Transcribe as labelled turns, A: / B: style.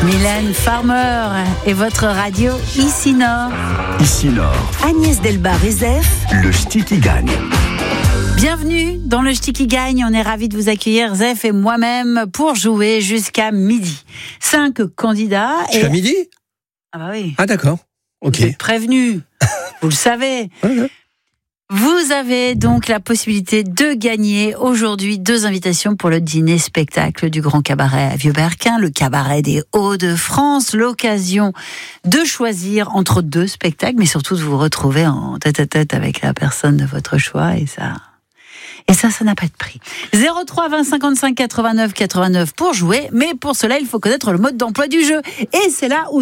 A: Mylène Farmer et votre radio Ici Nord.
B: Ici Nord.
C: Agnès Delbar et Zef.
B: Le ch'ti qui gagne.
A: Bienvenue dans le ch'ti qui gagne. On est ravis de vous accueillir, Zef et moi-même, pour jouer jusqu'à midi. 5 candidats.
D: Jusqu'à midi ?
A: Ah bah oui.
D: Ah d'accord. Ok.
A: Vous êtes prévenus. Vous le savez.
D: Ouais.
A: Vous avez donc la possibilité de gagner aujourd'hui 2 invitations pour le dîner-spectacle du Grand Cabaret à Vieux-Berquin, le cabaret des Hauts-de-France, l'occasion de choisir entre 2 spectacles, mais surtout de vous retrouver en tête-à-tête avec la personne de votre choix, et ça n'a pas de prix. 03 20 55 89 89 pour jouer, mais pour cela, il faut connaître le mode d'emploi du jeu. Et c'est là où